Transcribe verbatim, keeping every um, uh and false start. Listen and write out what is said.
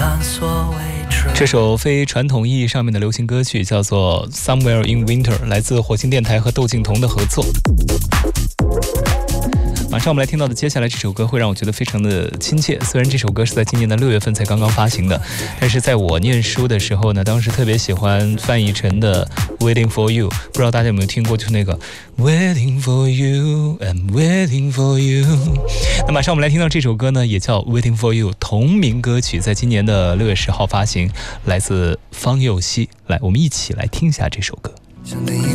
这首非传统意义上面的流行歌曲叫做 Somewhere in Winter， 来自火星电台和窦靖童的合作。马上我们来听到的接下来这首歌会让我觉得非常的亲切，虽然这首歌是在今年的六月份才刚刚发行的，但是在我念书的时候呢，当时特别喜欢范逸臣的 Waiting for You， 不知道大家有没有听过，就是那个 Waiting for You I'm Waiting for You。 那马上我们来听到这首歌呢，也叫 Waiting for You， 同名歌曲，在今年的六月十号发行，来自方佑熙。来，我们一起来听一下这首歌。